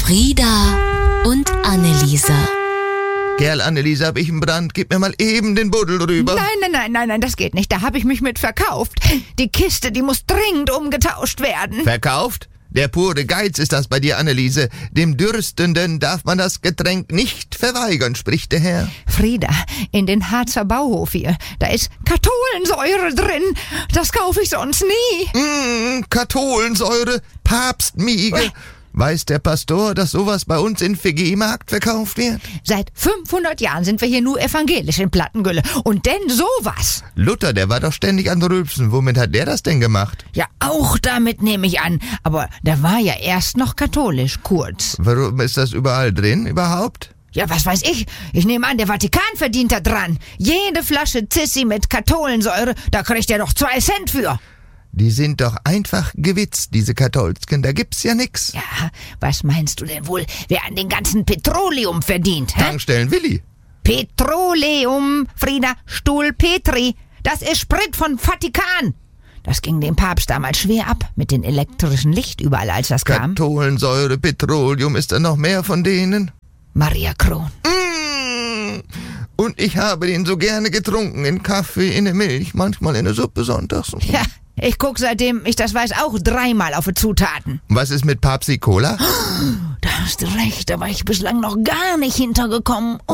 Frieda und Anneliese. Kerl, Anneliese, hab ich einen Brand. Gib mir mal eben den Buddel rüber. Nein, das geht nicht. Da habe ich mich mit verkauft. Die Kiste, die muss dringend umgetauscht werden. Verkauft? Der pure Geiz ist das bei dir, Anneliese. Dem Dürstenden darf man das Getränk nicht verweigern, spricht der Herr. Frieda, in den Harzer Bauhof hier, da ist Katholensäure drin. Das kaufe ich sonst nie. Katholensäure, Papstmiege. Weiß der Pastor, dass sowas bei uns in VG-Markt verkauft wird? Seit 500 Jahren sind wir hier nur evangelisch in Plattengülle. Und denn sowas. Luther, der war doch ständig an Rülpsen. Womit hat der das denn gemacht? Ja, auch damit nehme ich an. Aber der war ja erst noch katholisch, kurz. Warum ist das überall drin überhaupt? Ja, was weiß ich? Ich nehme an, der Vatikan verdient da dran. Jede Flasche Zissi mit Katholensäure, da kriegt er doch 2 Cent für. Die sind doch einfach gewitzt, diese Katholsken. Da gibt's ja nix. Ja, was meinst du denn wohl, wer an den ganzen Petroleum verdient? Hä? Tankstellen Willi. Petroleum, Frieda, Stuhl Petri. Das ist Sprit von Vatikan. Das ging dem Papst damals schwer ab mit dem elektrischen Licht überall, als das kam. Katholensäure, Petroleum, ist da noch mehr von denen? Maria Kron. Und ich habe den so gerne getrunken, in Kaffee, in der Milch, manchmal in der Suppe sonntags. Ja, ich guck seitdem ich das weiß auch 3-mal auf die Zutaten. Was ist mit Papsi Cola? Da hast du recht, da war ich bislang noch gar nicht hintergekommen.